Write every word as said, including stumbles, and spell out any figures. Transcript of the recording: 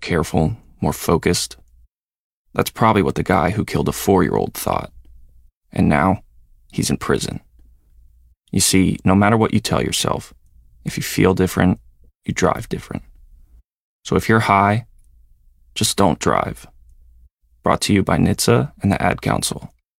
careful, more focused. That's probably what the guy who killed a four-year-old thought. And now, he's in prison. You see, no matter what you tell yourself, if you feel different, you drive different. So if you're high, just don't drive. Brought to you by N H T S A and the Ad Council.